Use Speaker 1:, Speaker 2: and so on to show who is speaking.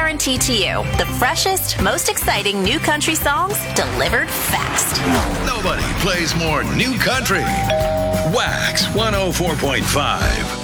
Speaker 1: guaranteed to you. The freshest, most exciting new country songs delivered fast.
Speaker 2: Nobody plays more new country. Wax 104.5.